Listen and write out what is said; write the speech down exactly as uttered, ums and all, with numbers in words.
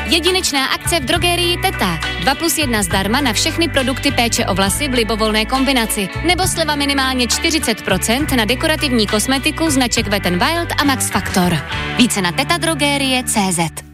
Jedinečná akce v drogerii Teta. dva plus jedna zdarma na všechny produkty péče o vlasy v libovolné kombinaci. Nebo sleva minimálně čtyřicet procent na dekorativní kosmetiku značek Wet n Wild a Max Factor. Více na tetadrogerie tečka cé zet.